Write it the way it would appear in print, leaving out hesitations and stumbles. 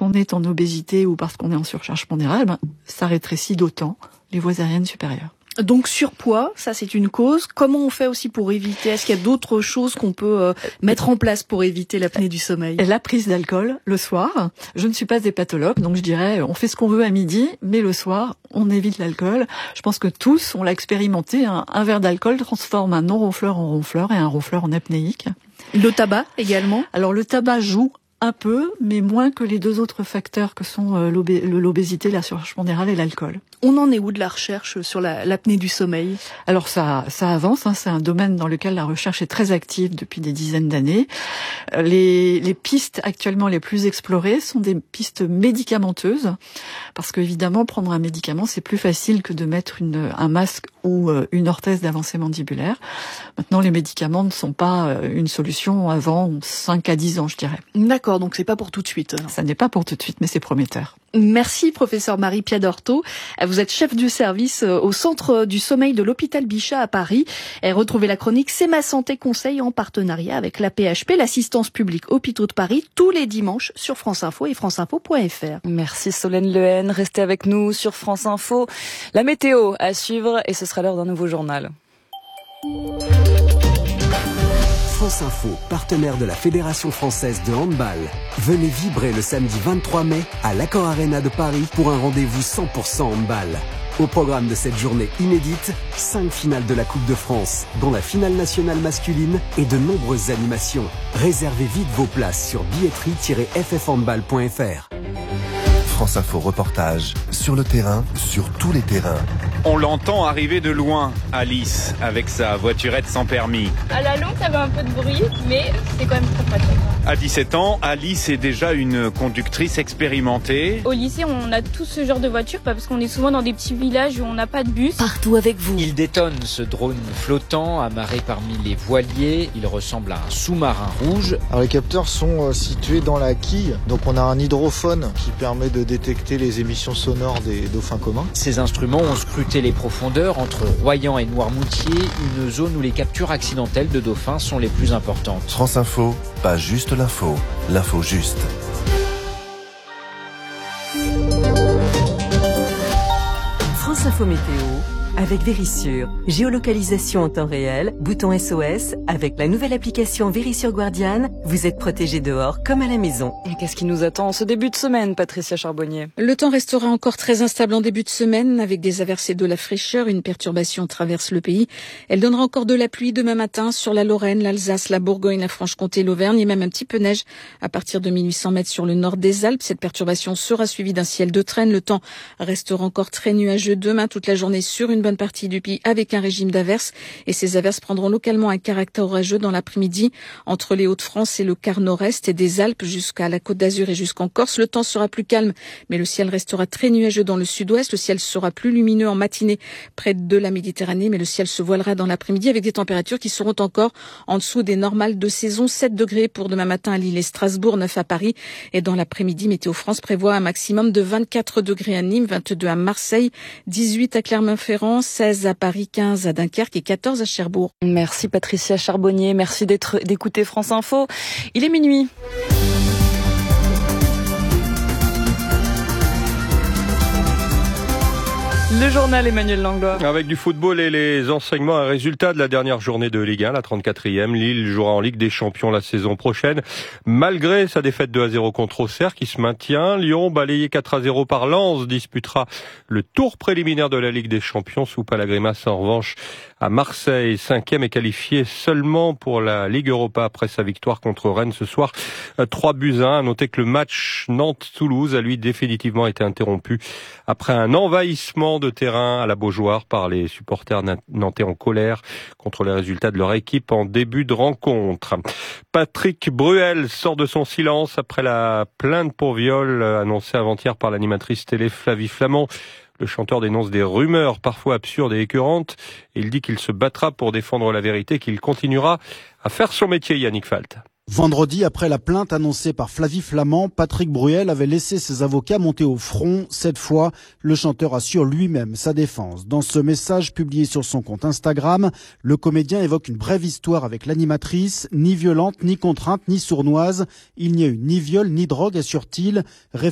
qu'on est en obésité ou parce qu'on est en surcharge pondérale, ça rétrécit d'autant les voies aériennes supérieures. Donc surpoids, ça c'est une cause. Comment on fait aussi pour éviter? Est-ce qu'il y a d'autres choses qu'on peut mettre en place pour éviter l'apnée du sommeil? La prise d'alcool le soir. Je ne suis pas hépatologue, donc je dirais on fait ce qu'on veut à midi, mais le soir on évite l'alcool. Je pense que tous on l'a expérimenté. Un verre d'alcool transforme un non-ronfleur en ronfleur et un ronfleur en apnéique. Le tabac également? Alors le tabac joue un peu, mais moins que les deux autres facteurs que sont l'obésité, la surcharge pondérale et l'alcool. On en est où de la recherche sur l'apnée du sommeil? Alors ça avance, c'est un domaine dans lequel la recherche est très active depuis des dizaines d'années. Les pistes actuellement les plus explorées sont des pistes médicamenteuses, parce qu'évidemment prendre un médicament c'est plus facile que de mettre un masque ou une orthèse d'avancée mandibulaire. Maintenant les médicaments ne sont pas une solution avant 5 à 10 ans je dirais. D'accord, donc c'est pas pour tout de suite. Ça n'est pas pour tout de suite, mais c'est prometteur. Merci professeur Marie Piadorto. Vous êtes chef du service au Centre du sommeil de l'hôpital Bichat à Paris. Et retrouvez la chronique C'est ma santé conseil en partenariat avec la PHP, l'assistance publique Hôpitaux de Paris, tous les dimanches sur France Info et franceinfo.fr. Merci Solène Lehen. Restez avec nous sur France Info. La météo à suivre et ce sera l'heure d'un nouveau journal. France Info, partenaire de la Fédération française de handball. Venez vibrer le samedi 23 mai à l'Accor Arena de Paris pour un rendez-vous 100% handball. Au programme de cette journée inédite, 5 finales de la Coupe de France, dont la finale nationale masculine et de nombreuses animations. Réservez vite vos places sur billetterie-ffhandball.fr. France Info reportage sur le terrain, sur tous les terrains. On l'entend arriver de loin, Alice, avec sa voiturette sans permis. À la longue, ça avait un peu de bruit, mais c'est quand même très pratique. À 17 ans, Alice est déjà une conductrice expérimentée. Au lycée, on a tout ce genre de voiture, parce qu'on est souvent dans des petits villages où on n'a pas de bus. Partout avec vous. Il détonne ce drone flottant, amarré parmi les voiliers. Il ressemble à un sous-marin rouge. Alors les capteurs sont situés dans la quille, donc on a un hydrophone qui permet de détecter les émissions sonores des dauphins communs. Ces instruments ont scruté les profondeurs entre Royan et Noirmoutier, une zone où les captures accidentelles de dauphins sont les plus importantes. France Info, pas juste l'info, l'info juste. France Info Météo avec Vérissure. Géolocalisation en temps réel, bouton SOS. Avec la nouvelle application Vérissure Guardian, vous êtes protégé dehors comme à la maison. Et qu'est-ce qui nous attend en ce début de semaine, Patricia Charbonnier? Le temps restera encore très instable en début de semaine, avec des averses et de la fraîcheur. Une perturbation traverse le pays. Elle donnera encore de la pluie demain matin sur la Lorraine, l'Alsace, la Bourgogne, la Franche-Comté, l'Auvergne et même un petit peu neige à partir de 1800 mètres sur le nord des Alpes. Cette perturbation sera suivie d'un ciel de traîne. Le temps restera encore très nuageux demain toute la journée sur une bonne partie du pays avec un régime d'averses, et ces averses prendront localement un caractère orageux dans l'après-midi entre les Hauts-de-France et le quart nord-est et des Alpes jusqu'à la Côte d'Azur et jusqu'en Corse. Le temps sera plus calme, mais le ciel restera très nuageux dans le sud-ouest. Le ciel sera plus lumineux en matinée près de la Méditerranée, mais le ciel se voilera dans l'après-midi avec des températures qui seront encore en dessous des normales de saison. 7 degrés pour demain matin à Lille et Strasbourg, 9 à Paris, et dans l'après-midi, Météo France prévoit un maximum de 24 degrés à Nîmes, 22 à Marseille, 18 à Clermont-Ferrand, 16 à Paris, 15 à Dunkerque et 14 à Cherbourg. Merci Patricia Charbonnier, merci d'écouter France Info. Il est minuit. Le journal Emmanuel Langlois. Avec du football et les enseignements, un résultat de la dernière journée de Ligue 1, la 34e. Lille jouera en Ligue des Champions la saison prochaine. Malgré sa défaite 2-0 contre Auxerre qui se maintient, Lyon, balayé 4-0 par Lens, disputera le tour préliminaire de la Ligue des Champions. Soupe à la grimace en revanche à Marseille, 5e, est qualifié seulement pour la Ligue Europa après sa victoire contre Rennes ce soir. 3-1. À noter que le match Nantes-Toulouse a lui définitivement été interrompu après un envahissement de terrain à la Beaujoire par les supporters nantais en colère contre les résultats de leur équipe en début de rencontre. Patrick Bruel sort de son silence après la plainte pour viol annoncée avant-hier par l'animatrice télé Flavie Flament. Le chanteur dénonce des rumeurs parfois absurdes et écœurantes. Il dit qu'il se battra pour défendre la vérité, qu'il continuera à faire son métier, Yannick Falt. Vendredi, après la plainte annoncée par Flavie Flament, Patrick Bruel avait laissé ses avocats monter au front. Cette fois, le chanteur assure lui-même sa défense. Dans ce message publié sur son compte Instagram, le comédien évoque une brève histoire avec l'animatrice, ni violente, ni contrainte, ni sournoise. Il n'y a eu ni viol, ni drogue, assure-t-il.